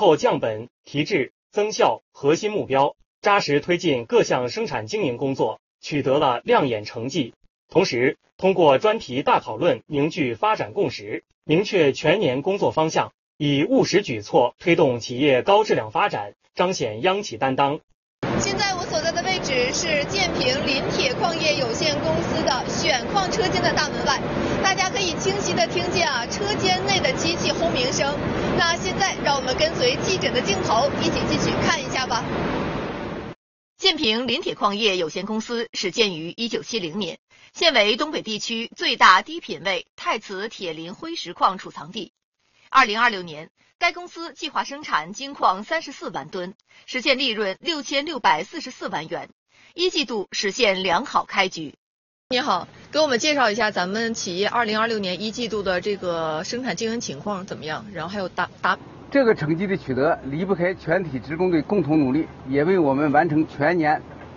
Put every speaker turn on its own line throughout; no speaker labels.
后降本、提质、增效核心目标，扎实推进各项生产经营工作，取得了亮眼成绩。同时，通过专题大讨论凝聚发展共识，明确全年工作方向，以务实举措推动企业高质量发展，彰显央企担当。
现在我所在的位置是建平林铁矿业有限公司的选矿车间的大门外，大家可以清晰地听见车间内的机器轰鸣声。那现在让我们跟随记者的镜头一起进去看一下吧。建平林铁矿业有限公司始建于1970年，现为东北地区最大低品位钛瓷铁磷灰石矿储藏地。2026年，该公司计划生产金矿34万吨，实现利润6644万元，一季度实现良好开局。你好，给我们介绍一下咱们企业2026年一季度的这个生产经营情况怎么样？然后还有
这个成绩的取得离不开全体职工的共同努力，也为我们完成全年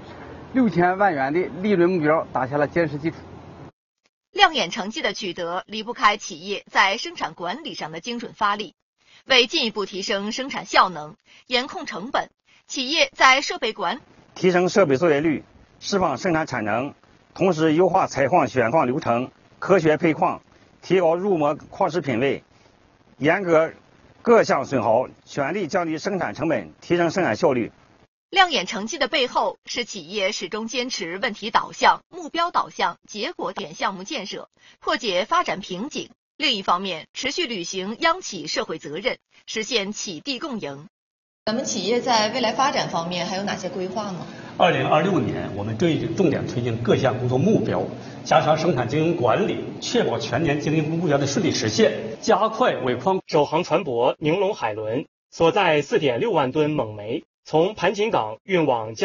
6000万元的利润目标打下了坚实基础。
亮眼成绩的取得离不开企业在生产管理上的精准发力。为进一步提升生产效能、严控成本，企业在设备管理、
提升设备作业率、释放生产产能，同时优化采矿选矿流程，科学配矿，提高入模矿石品位，严格各项损耗，全力降低生产成本，提升生产效率。
亮眼成绩的背后是企业始终坚持问题导向、目标导向、结果点项目建设，破解发展瓶颈。另一方面，持续履行央企社会责任，实现企地共赢。咱们企业在未来发展方面还有哪些规划吗
？2026年，我们重点推进各项工作目标，加强生产经营管理，确保全年经营目标的顺利实现，加快尾矿。
首航船舶宁龙海轮所在4.6万吨锰煤从盘锦港运往江